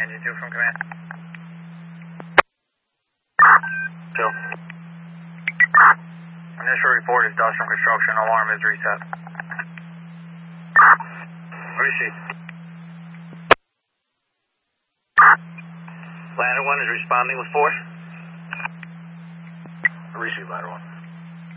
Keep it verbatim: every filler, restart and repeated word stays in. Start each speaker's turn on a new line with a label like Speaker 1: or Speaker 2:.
Speaker 1: engine two from command. Two. Initial report is dust from construction. Alarm is reset. Receive. Ladder one is responding with force. Receive ladder one.